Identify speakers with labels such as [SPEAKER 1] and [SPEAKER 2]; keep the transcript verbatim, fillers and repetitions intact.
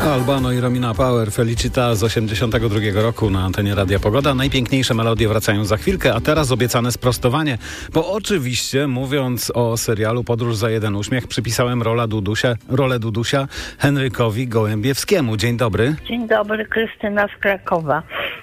[SPEAKER 1] Albano i Romina Power, Felicita z osiemdziesiątego drugiego roku na antenie Radia Pogoda. Najpiękniejsze melodie wracają za chwilkę, a teraz obiecane sprostowanie. Bo oczywiście, mówiąc o serialu Podróż za jeden uśmiech, przypisałem rolę Dudusia, rolę Dudusia Henrykowi Gołębiewskiemu. Dzień dobry.
[SPEAKER 2] Dzień dobry, Krystyna z Krakowa.